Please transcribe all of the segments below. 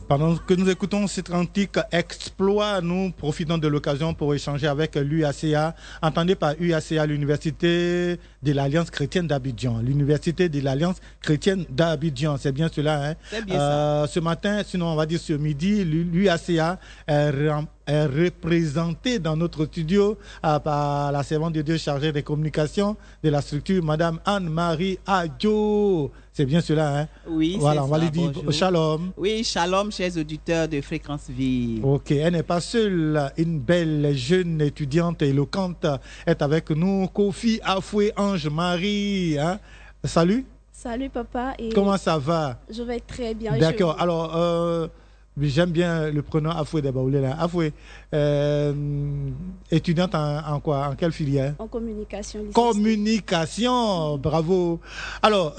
Pendant que nous écoutons cet antique exploit, nous profitons de l'occasion pour échanger avec l'UACA. Entendez par UACA l'Université de l'Alliance chrétienne d'Abidjan. L'Université de l'Alliance chrétienne d'Abidjan, c'est bien cela, hein? C'est bien ça. Ce matin, sinon on va dire ce midi, l'UACA est représentée dans notre studio par la servante de Dieu chargée des communications de la structure, Madame Anne-Marie Adjo. C'est bien cela, hein? Oui, voilà, c'est on va ça. lui dire Bonjour. shalom. Oui, shalom, chers auditeurs de Fréquence Vie. Ok, elle n'est pas seule. Une belle jeune étudiante éloquente est avec nous. Kofi Afoué Ange-Marie. Hein? Salut. Salut papa. Et comment ça va? Je vais très bien. D'accord. Alors, j'aime bien le prénom Afoué d'Abaoulé. Afoué, étudiante en quoi? En quelle filière? En communication. Communication, bravo. Alors,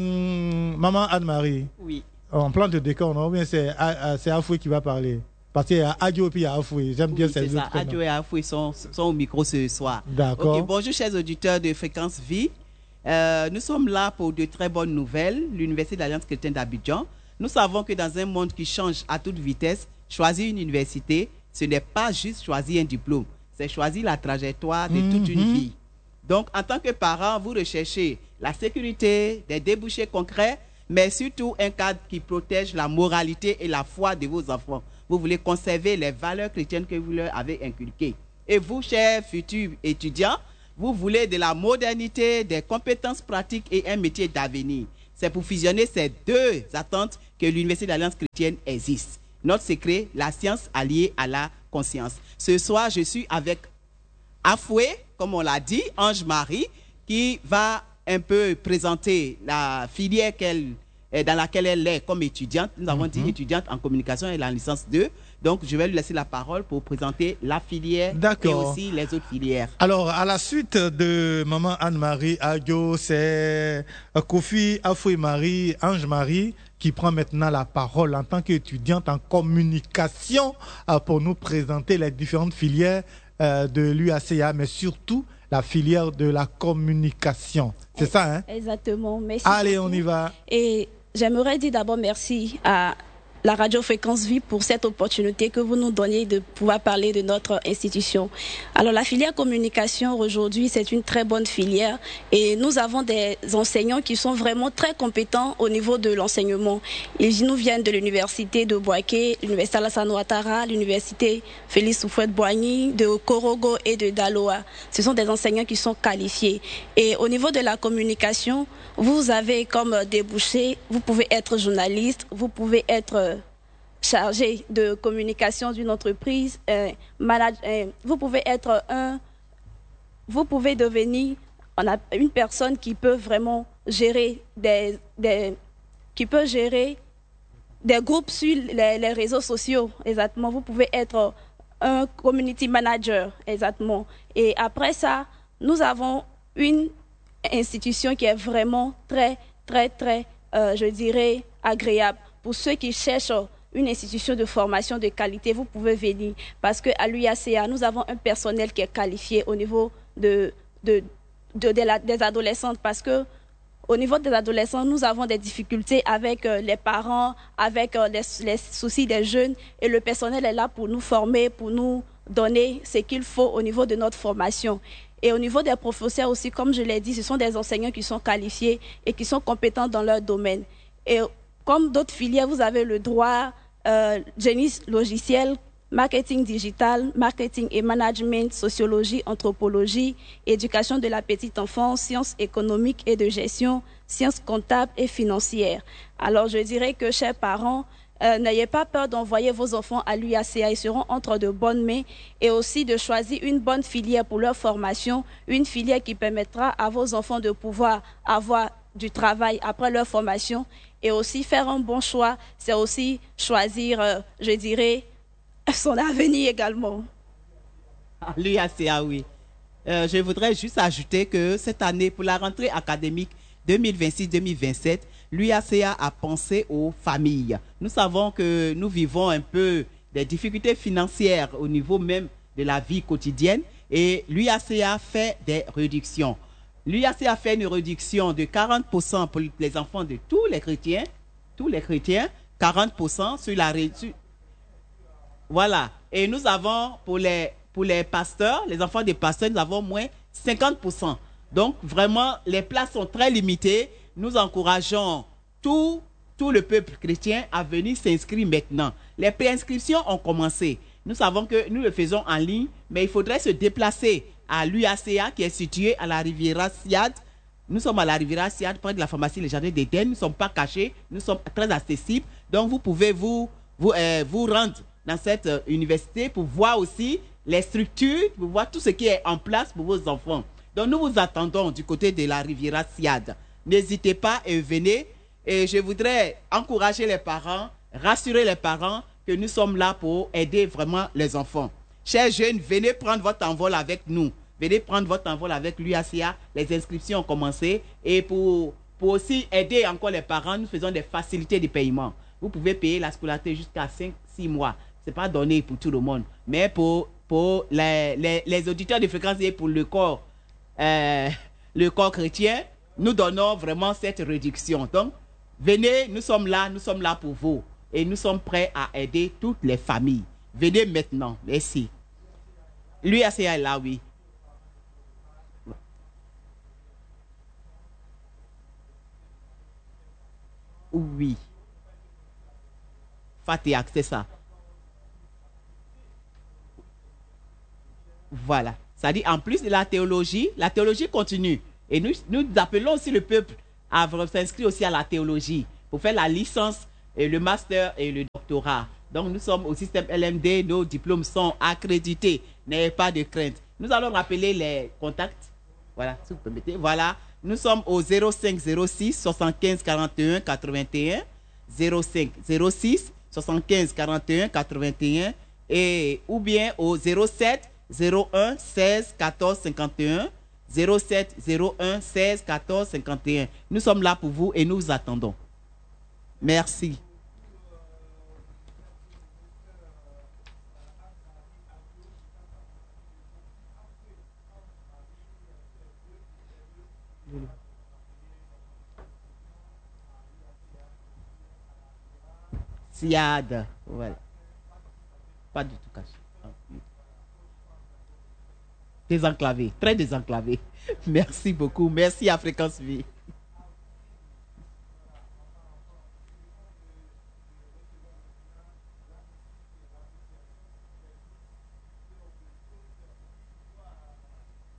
maman Anne-Marie. Oui. En plan de décor, non? Ou bien c'est Afoué qui va parler? Parce qu'il y a Adjo et puis il y a Afoué. J'aime bien ces autres. Adjo et Afoué sont au micro ce soir. D'accord. Okay, bonjour, chers auditeurs de Fréquence Vie. Nous sommes là pour de très bonnes nouvelles. L'Université de l'Alliance chrétienne d'Abidjan. Nous savons que dans un monde qui change à toute vitesse, choisir une université, ce n'est pas juste choisir un diplôme, c'est choisir la trajectoire de toute une vie. Donc, en tant que parent, vous recherchez la sécurité, des débouchés concrets, mais surtout un cadre qui protège la moralité et la foi de vos enfants. Vous voulez conserver les valeurs chrétiennes que vous leur avez inculquées. Et vous, chers futurs étudiants, vous voulez de la modernité, des compétences pratiques et un métier d'avenir. C'est pour fusionner ces deux attentes que l'Université de l'Alliance chrétienne existe. Notre secret, la science alliée à la conscience. Ce soir, je suis avec Afoué, comme on l'a dit, Ange-Marie, qui va un peu présenter la filière dans laquelle elle est comme étudiante. Nous avons dit étudiante en communication et la licence 2. Donc, je vais lui laisser la parole pour présenter la filière et aussi les autres filières. Alors, à la suite de maman Anne-Marie Adjo, c'est Kofi Afoué-Marie, Ange-Marie, qui prend maintenant la parole en tant qu'étudiante en communication pour nous présenter les différentes filières de l'UACA, mais surtout la filière de la communication. C'est ça, hein? Exactement. Merci. Allez, on y va. Et j'aimerais dire d'abord merci à la radio Fréquence Vie pour cette opportunité que vous nous donnez de pouvoir parler de notre institution. Alors la filière communication aujourd'hui, c'est une très bonne filière et nous avons des enseignants qui sont vraiment très compétents au niveau de l'enseignement. Ils nous viennent de l'université de Boaké, l'université Alassane Ouattara, l'université Félix Houphouët-Boigny, de Korogo et de Daloa. Ce sont des enseignants qui sont qualifiés. Et au niveau de la communication, vous avez comme débouché, vous pouvez être journaliste, vous pouvez être chargé de communication d'une entreprise, vous pouvez être vous pouvez devenir une personne qui peut vraiment gérer qui peut gérer des groupes sur les réseaux sociaux, exactement. Vous pouvez être un community manager, exactement. Et après ça, nous avons une institution qui est vraiment très, je dirais, agréable. Pour ceux qui cherchent une institution de formation de qualité, vous pouvez venir. Parce qu'à l'UACA, nous avons un personnel qui est qualifié au niveau des adolescentes. Parce que au niveau des adolescents, nous avons des difficultés avec les parents, avec les soucis des jeunes. Et le personnel est là pour nous former, pour nous donner ce qu'il faut au niveau de notre formation. Et au niveau des professeurs aussi, comme je l'ai dit, ce sont des enseignants qui sont qualifiés et qui sont compétents dans leur domaine. Et comme d'autres filières, vous avez le droit, génie logiciel, marketing digital, marketing et management, sociologie, anthropologie, éducation de la petite enfance, sciences économiques et de gestion, sciences comptables et financières. Alors je dirais que, chers parents, n'ayez pas peur d'envoyer vos enfants à l'UACA, ils seront entre de bonnes mains, et aussi de choisir une bonne filière pour leur formation, une filière qui permettra à vos enfants de pouvoir avoir du travail après leur formation, et aussi faire un bon choix, c'est aussi choisir, je dirais, son avenir également. L'UACA, oui. Je voudrais juste ajouter que cette année, pour la rentrée académique 2026-2027, l'UACA a pensé aux familles. Nous savons que nous vivons un peu des difficultés financières au niveau même de la vie quotidienne et l'UACA fait des réductions. L'UACA fait une réduction de 40% pour les enfants de tous les chrétiens, 40% sur la réduction. Voilà. Et nous avons, pour les pasteurs, les enfants des pasteurs, nous avons moins 50%. Donc, vraiment, les places sont très limitées. Nous encourageons tout le peuple chrétien à venir s'inscrire maintenant. Les préinscriptions ont commencé. Nous savons que nous le faisons en ligne, mais il faudrait se déplacer à l'UACA qui est situé à la Riviera Siad. Nous sommes à la Riviera Siad, près de la pharmacie Les Jardins d'Éden. Nous ne sommes pas cachés, nous sommes très accessibles. Donc, vous pouvez vous rendre dans cette université pour voir aussi les structures, pour voir tout ce qui est en place pour vos enfants. Donc, nous vous attendons du côté de la Riviera Siad. N'hésitez pas et venez. Et je voudrais encourager les parents, rassurer les parents que nous sommes là pour aider vraiment les enfants. Chers jeunes, venez prendre votre envol avec nous. Venez prendre votre envol avec l'UACA. Les inscriptions ont commencé. Et pour aussi aider encore les parents, nous faisons des facilités de paiement. Vous pouvez payer la scolarité jusqu'à 5-6 mois. Ce n'est pas donné pour tout le monde. Mais pour les auditeurs de fréquence et pour le corps chrétien, nous donnons vraiment cette réduction. Donc, venez, nous sommes là pour vous. Et nous sommes prêts à aider toutes les familles. Venez maintenant. Merci. L'UACA est là, oui. Oui. Fatiak, c'est ça. Voilà. Ça dit, en plus de la théologie continue. Et nous appelons aussi le peuple à s'inscrire aussi à la théologie pour faire la licence, et le master et le doctorat. Donc, nous sommes au système LMD, nos diplômes sont accrédités. N'ayez pas de crainte. Nous allons rappeler les contacts. Voilà, si vous permettez. Voilà, nous sommes au 05 06 75 41 81, 05 06 75 41 81, et ou bien au 07 01 16 14 51, 07 01 16 14 51. Nous sommes là pour vous et nous vous attendons. Merci. Siad, voilà. Pas du tout caché. Désenclavé, très désenclavé. Merci beaucoup. Merci à Fréquence Vie.